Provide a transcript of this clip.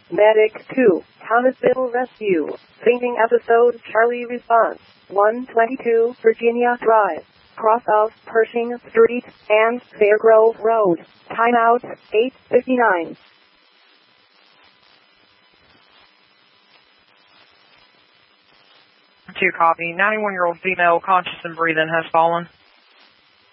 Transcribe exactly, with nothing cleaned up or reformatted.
Medic two, Thomasville Rescue. Fainting episode Charlie response. one twenty-two Virginia Drive. Cross of Pershing Street and Fairgrove Road. Timeout, eight fifty-nine. Two copy. ninety-one-year-old female conscious and breathing has fallen.